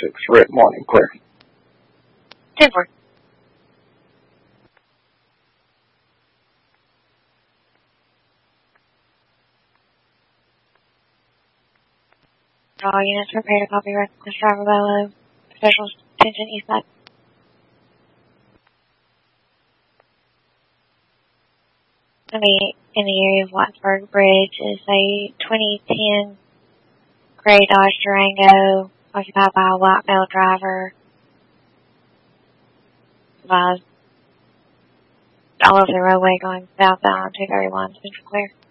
6, red morning, clear. 10-4. All units prepare to copy reckless driver below. Officials, attention east side. In the area of Wattsburg Bridge is a 2010 gray Dodge Durango occupied by a white male driver. All over the roadway going southbound 231, Central Clear.